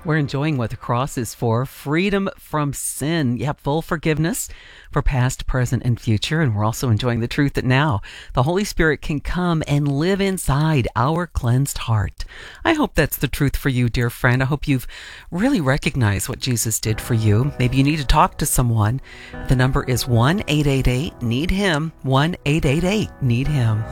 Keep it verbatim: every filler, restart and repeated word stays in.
We're enjoying what the cross is for, freedom from sin. You have full forgiveness for past, present, and future. And we're also enjoying the truth that now the Holy Spirit can come and live inside our cleansed heart. I hope that's the truth for you, dear friend. I hope you've really recognized what Jesus did for you. Maybe you need to talk to someone. The number is one eight eight eight need him, one eight eight eight need him.